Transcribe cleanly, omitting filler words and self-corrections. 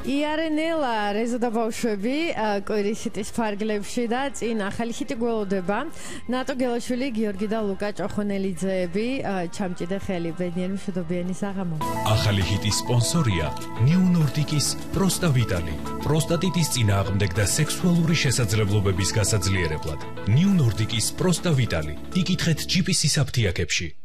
იარენელა რეზო და ბავშვები კვირის ჰიტის ფარგლებში და წინ ახალი ჰიტი გველოდება. ნატო გელაშვილი, გიორგი და ლუკა ჭოხონელიძეები ჩამჭიდე ხელი ბედნიერი მშვიდობიანი საღამო. ახალი ჰიტის სპონსორია New Nordic-ის პროსტავიტალი. პროსტატიტის წინააღმდეგ და სექსუალური შესაძლებლობების გასაძლიერებლად. New Nordic-ის პროსტავიტალი. იკითხეთ GPS-ის აფთიაქებში.